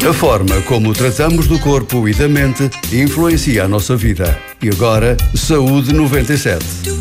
A forma como tratamos do corpo e da mente influencia a nossa vida. E agora, Saúde 97.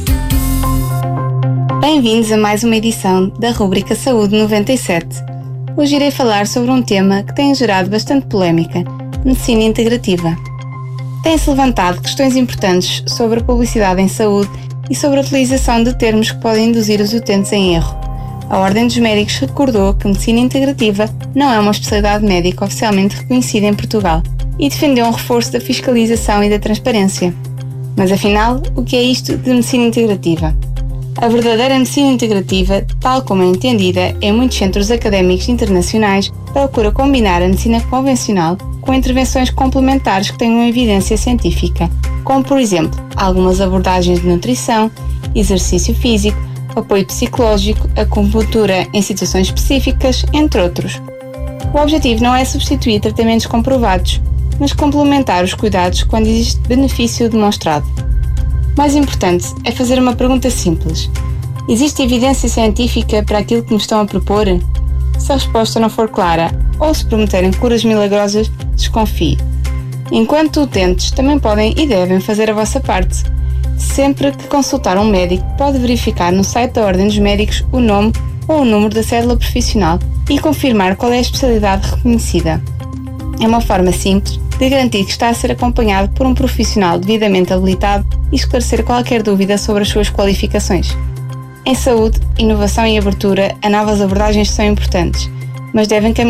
Bem-vindos a mais uma edição da rubrica Saúde 97. Hoje irei falar sobre um tema que tem gerado bastante polémica: medicina integrativa. Têm-se levantado questões importantes sobre a publicidade em saúde e sobre a utilização de termos que podem induzir os utentes em erro. A Ordem dos Médicos recordou que a medicina integrativa não é uma especialidade médica oficialmente reconhecida em Portugal e defendeu um reforço da fiscalização e da transparência. Mas afinal, o que é isto de medicina integrativa? A verdadeira medicina integrativa, tal como é entendida em muitos centros académicos internacionais, procura combinar a medicina convencional com intervenções complementares que tenham evidência científica, como por exemplo, algumas abordagens de nutrição, exercício físico, apoio psicológico, acupuntura em situações específicas, entre outros. O objetivo não é substituir tratamentos comprovados, mas complementar os cuidados quando existe benefício demonstrado. O mais importante é fazer uma pergunta simples: existe evidência científica para aquilo que me estão a propor? Se a resposta não for clara, ou se prometerem curas milagrosas, desconfie. Enquanto utentes, também podem e devem fazer a vossa parte. Sempre que consultar um médico, pode verificar no site da Ordem dos Médicos o nome ou o número da cédula profissional e confirmar qual é a especialidade reconhecida. É uma forma simples de garantir que está a ser acompanhado por um profissional devidamente habilitado e esclarecer qualquer dúvida sobre as suas qualificações. Em saúde, inovação e abertura a novas abordagens são importantes, mas devem caminhar